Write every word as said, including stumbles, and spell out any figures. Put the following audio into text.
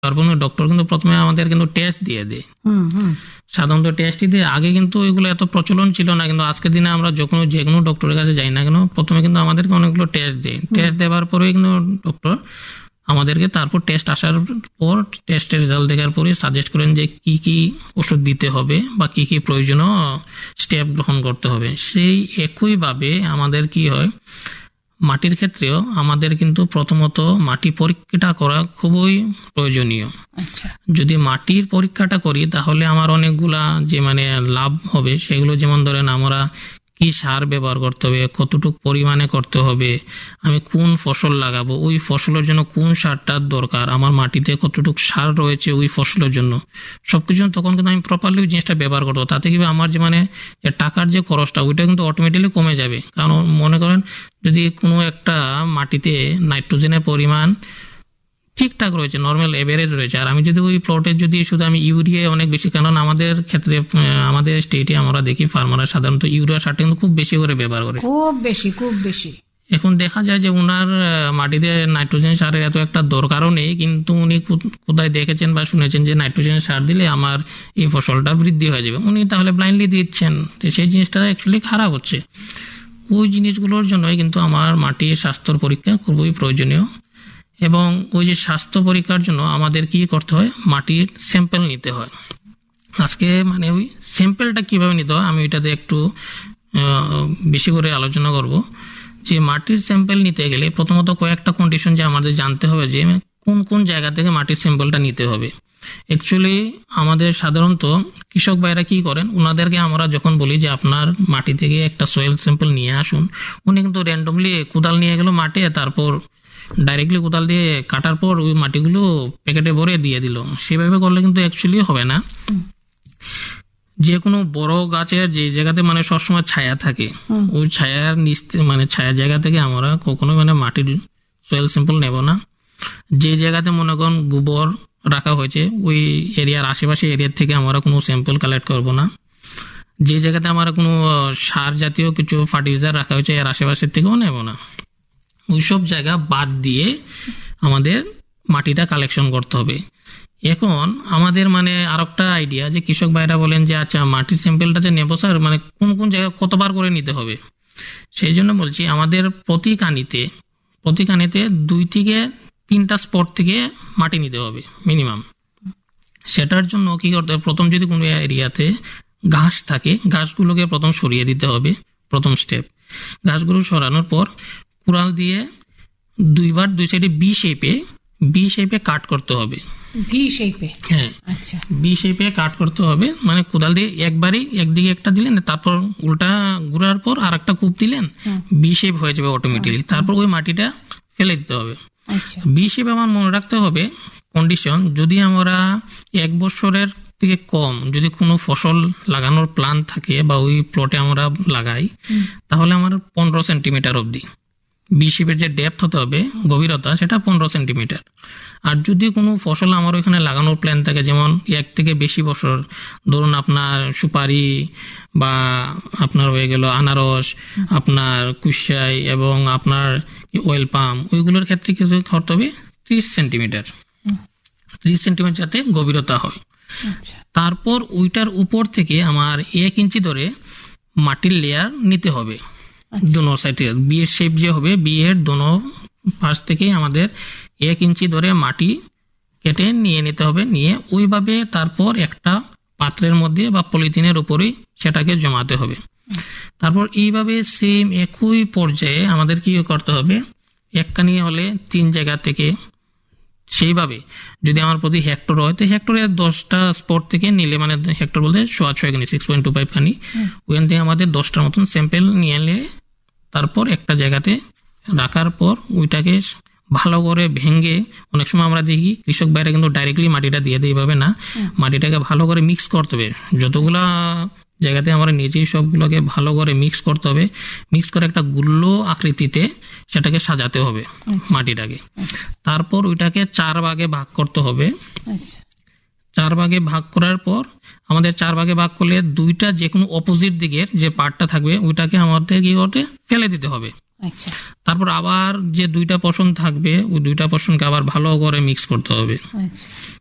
Carbon doctor কিন্তু প্রথমে আমাদের কিন্তু টেস্ট দিয়ে দেয়। সাধারণত টেস্টই দিয়ে, আগে কিন্তু এগুলো এত প্রচলন ছিল না, কিন্তু আজকের দিনে আমরা যখন যে কোনো ডক্টরের কাছে যাই না কেন প্রথমে কিন্তু আমাদেরকে অনেকগুলো টেস্ট দেয়। টেস্ট দেওয়ার পরে কিন্তু ডক্টর আমাদেরকে তারপর টেস্ট আসার পর টেস্টের রেজাল্ট দেখার পরে সাজেস্ট করেন যে কি কি ওষুধ দিতে হবে বা কি কি প্রয়োজনীয় স্টেপ গ্রহণ করতে হবে। সেই একইভাবে আমাদের কি হয়, মাটির ক্ষেত্রেও আমাদের কিন্তু প্রথমত মাটি পরীক্ষাটা করা খুবই প্রয়োজনীয়। যদি মাটির পরীক্ষাটা করি তাহলে আমার অনেকগুলা যে মানে লাভ হবে সেগুলো, যেমন ধরেন আমরা কি সার ব্যবহার করতে হবে, কতটুকু পরিমাণে করতে হবে, আমি কোন ফসল লাগাবো, ওই ফসলের জন্য কোন সারটার দরকার, আমার মাটিতে কতটুকু সার রয়েছে ওই ফসলের জন্য, সবকিছু তখন কিন্তু আমি প্রপারলি ওই জিনিসটা ব্যবহার করবো। তাতে কি আমার যে মানে টাকার যে খরচটা ওইটা কিন্তু অটোমেটিকলি কমে যাবে। কারণ মনে করেন যদি কোনো একটা মাটিতে নাইট্রোজেনের পরিমাণ ঠিকঠাক রয়েছে, নর্মাল এভারেজ রয়েছে, আর আমি যদি ওই প্লটে যদি শুধু আমি ইউরিয়া অনেক বেশি, কারণ আমাদের ক্ষেত্রে আমাদের স্টেটে আমরা দেখি ফার্মাররা সাধারণত ইউরিয়া সারটা কিন্তু খুব বেশি করে ব্যবহার করে, খুব বেশি খুব বেশি। এখন দেখা যায় যে উনার মাটিতে নাইট্রোজেন সারের এত একটা দরকারও নেই, কিন্তু উনি কোথায় দেখেছেন বা শুনেছেন যে নাইট্রোজেন সার দিলে আমার এই ফসলটা বৃদ্ধি হয়ে যাবে, উনি তাহলে ব্লাইন্ডলি দিচ্ছেন। সেই জিনিসটা অ্যাকচুয়ালি খারাপ হচ্ছে। ওই জিনিসগুলোর জন্যই কিন্তু আমার মাটির স্বাস্থ্য পরীক্ষা খুবই প্রয়োজনীয়। এবং ওই যে স্বাস্থ্য পরীক্ষার জন্য আমাদের কি করতে হয়, মাটির স্যাম্পল নিতে হয়। আজকে মানে ওই স্যাম্পলটা কিভাবে নিতে হয় আমি ওইটাতে একটু বেশি করে আলোচনা করব। যে মাটির স্যাম্পল নিতে গেলে প্রথমত কয়েকটা কন্ডিশন যে আমাদের জানতে হবে, যে কোন কোন জায়গা থেকে মাটির স্যাম্পলটা নিতে হবে। অ্যাকচুয়ালি আমাদের সাধারণত কৃষক ভাইরা কি করেন, ওনাদেরকে আমরা যখন বলি যে আপনার মাটি থেকে একটা সয়েল স্যাম্পল নিয়ে আসুন, উনি কিন্তু র্যান্ডমলি কোদাল নিয়ে গেল মাঠে, তারপর ডাইরেক্টলি কোদাল দিয়ে কাটার পর ওই মাটিগুলো প্যাকেটে ভরে দিয়ে দিল। সেভাবে করলে কিন্তু অ্যাকচুয়ালি হবে না। যে কোনো বড় গাছের যে জায়গাতে মানে সবসময় ছায়া থাকে, ওই ছায়ার নিচ মানে ছায়া জায়গা থেকে আমরা কখনো মানে মাটির সয়েল স্যাম্পল নেব না। যে জায়গাতে মনে করুন গোবর রাখা হয়েছে ওই এরিয়ার আশেপাশে এরিয়ার থেকে আমরা কোনো স্যাম্পল কালেক্ট করব না। যে জায়গাতে আমরা কোনো সার জাতীয় কিছু ফার্টিলাইজার রাখা হয়েছে এর আশেপাশের থেকেও নেব না। ওইসব জায়গা বাদ দিয়ে আমাদের মাটিটা কালেকশন করতে হবে। এখন আমাদের মানে আর একটা আইডিয়া যে কৃষক ভাইরা বলেন যে আচ্ছা মাটির স্যাম্পলটা যে নেবো স্যার, মানে কোন কোন জায়গায় কতবার করে নিতে হবে। সেই জন্য বলছি আমাদের প্রতি কানিতে প্রতি কানিতে দুই থেকে তিনটা স্পট থেকে মাটি নিতে হবে মিনিমাম। সেটার জন্য কি করতে হবে, প্রথম যদি কোনো এরিয়াতে ঘাস থাকে ঘাসগুলোকে প্রথম সরিয়ে দিতে হবে। প্রথম স্টেপ, ঘাসগুলো সরানোর পর কুড়াল দিয়ে দুইবার দুই সাইডে বি শেপে বি শেপে কাট করতে হবে। ভি শেপে? হ্যাঁ, আচ্ছা, বি শেপে কাট করতে হবে। মানে কোদাল দিয়ে একবারই একদিকে একটা দিলেন, তারপর উল্টা ঘুরার পর আর একটা কূপ দিলেন, বি শেপ হয়ে যাবে অটোমেটিকলি। তারপর ওই মাটিটা ফেলে দিতে হবে। বি শেপ আমার মনে রাখতে হবে কন্ডিশন, যদি আমরা এক বছরের থেকে কম যদি কোনো ফসল লাগানোর প্ল্যান থাকে বা ওই প্লটে আমরা লাগাই, তাহলে আমার পনেরো সেন্টিমিটার অবধি বি শেপের যে ডেপথ হতে হবে গভীরতা সেটা পনেরো সেন্টিমিটার। আর যদি কোনো ফসল আমার ওইখানে লাগানোর প্ল্যান থাকে, যেমন এক থেকে বেশি বছর, ধরুন আপনার সুপারি বা আপনার হয়ে গেল আনারস, আপনার কুশাই এবং আপনার অয়েল পাম, ওইগুলোর ক্ষেত্রে কিছু করতে হবে ত্রিশ সেন্টিমিটার ত্রিশ সেন্টিমিটার যাতে গভীরতা হয়। তারপর ওইটার উপর থেকে আমার এক ইঞ্চি ধরে মাটির লেয়ার নিতে হবে দোনো সাইডে। বিয়ের শেপ যে হবে বিয়ের দোনো পাশ থেকে আমাদের এক ইঞ্চি ধরে মাটি কেটে নিয়ে নিতে হবে। নিয়ে ওইভাবে তারপর একটা পাত্রের মধ্যে বা পলিথিনের উপরেই সেটাকে জমাতে হবে। তারপর এইভাবে সেম একই পর্যায়ে আমাদের কি করতে হবে, একখানি হলে তিন জায়গা থেকে সেইভাবে যদি আমার প্রতি হেক্টর হয় তো হেক্টরের দশটা স্পট থেকে নিলে, মানে হেক্টর বলতে সোয়া ছয় খানি সিক্স পয়েন্ট টু ফাইভ খানি, ওখান থেকে আমাদের দশটার মতন স্যাম্পেল নিয়ে এলে তারপর একটা জায়গাতে রাখার পর ওইটাকে ভালো করে ভেঙে, অনেক সময় আমরা দেখি কৃষক বাইরে কিন্তু ডাইরেক্টলি মাটিটা দিয়ে দেয়, এইভাবে না, মাটিটাকে ভালো করে মিক্স করতে হবে। যতগুলা জায়গাতে আমরা নিজেই সবগুলোকে ভালো করে মিক্স করতে হবে। মিক্স করে একটা গুল্লো আকৃতিতে সেটাকে সাজাতে হবে মাটিটাকে। তারপর ওইটাকে চার ভাগে ভাগ করতে হবে। চার ভাগে ভাগ করার পর আমাদের চার ভাগে ভাগ করলে দুইটা যে কোনো অপোজিট দিকের যে পার্টটা থাকবে ওইটাকে আমাদের কি করতে ফেলে দিতে হবে আচ্ছা তারপর আবার যে দুইটা পোষণ থাকবে ওই দুইটা পোষণকে আবার ভালো করে মিক্স করতে হবে। আচ্ছা